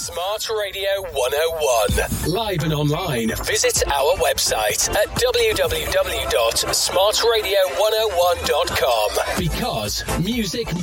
Smart Radio 101. Live and online. Visit our website at www.smartradio101.com. Because music